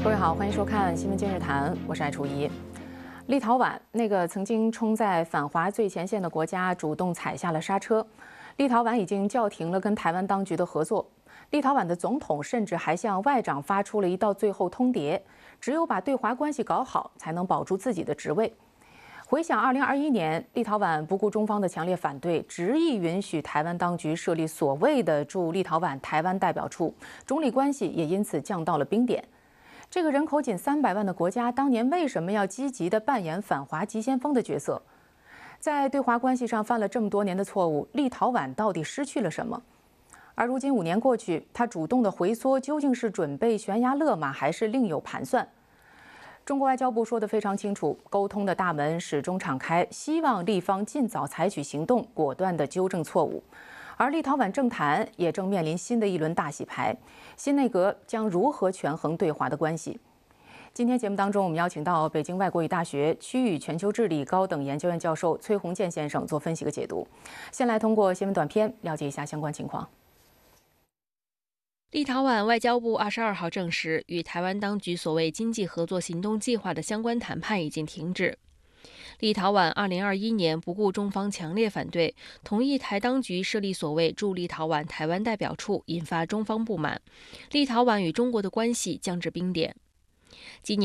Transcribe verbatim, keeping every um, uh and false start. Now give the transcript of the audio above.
各位好，欢迎收看《新闻今日谈》，我是艾楚怡。立陶宛那个曾经冲在反华最前线的国家，主动踩下了刹车。立陶宛已经叫停了跟台湾当局的合作。立陶宛的总统甚至还向外长发出了一道最后通牒：只有把对华关系搞好，才能保住自己的职位。回想二零二一年，立陶宛不顾中方的强烈反对，执意允许台湾当局设立所谓的驻立陶宛台湾代表处，中立关系也因此降到了冰点。这个人口仅三百万的国家，当年为什么要积极地扮演反华急先锋的角色？在对华关系上犯了这么多年的错误，立陶宛到底失去了什么？而如今五年过去，他主动的回缩究竟是准备悬崖勒马，还是另有盘算？中国外交部说得非常清楚，沟通的大门始终敞开，希望立方尽早采取行动，果断地纠正错误。而立陶宛政坛也正面临新的一轮大洗牌，新内阁将如何权衡对华的关系？今天节目当中，我们邀请到北京外国语大学区域全球治理高等研究院教授崔宏建先生做分析和解读。先来通过新闻短片了解一下相关情况。 立陶宛外交部二十二号证实，与台湾当局所谓经济合作行动计划的相关谈判已经停止。立陶宛二零二一年不顾中方强烈反对，同意台当局设立所谓驻立陶宛台湾代表处，引发中方不满，立陶宛与中国的关系降至冰点。今年